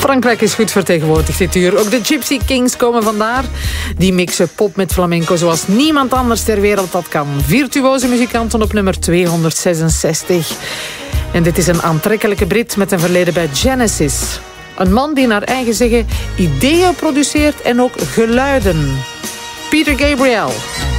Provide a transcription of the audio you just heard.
Frankrijk is goed vertegenwoordigd dit uur. Ook de Gypsy Kings komen vandaar. Die mixen pop met flamenco zoals niemand anders ter wereld dat kan. Virtuoze muzikanten op nummer 266. En dit is een aantrekkelijke Brit met een verleden bij Genesis. Een man die naar eigen zeggen ideeën produceert en ook geluiden. Peter Gabriel.